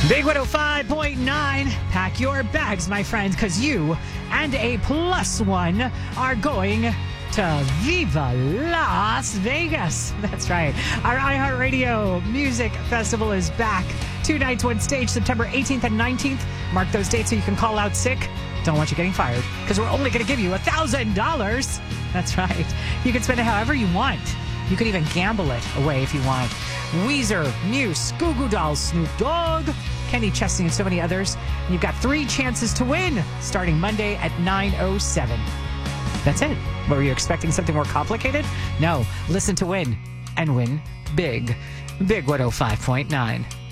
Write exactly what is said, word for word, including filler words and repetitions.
Big one oh five point nine. Pack your bags, my friend, because you and a plus one are going to Viva Las Vegas. That's right. Our iHeartRadio Music Festival is back. Two nights, one stage, September eighteenth and nineteenth. Mark those dates so you can call out sick. Don't want you getting fired, because we're only going to give you one thousand dollars. That's right. You can spend it however you want. You could even gamble it away if you want. Weezer, Muse, Goo Goo Dolls, Snoop Dogg, Kenny Chesney, and so many others. You've got three chances to win starting Monday at nine oh seven. That's it. Were you expecting something more complicated? No. Listen to win and win big. Big one oh five point nine.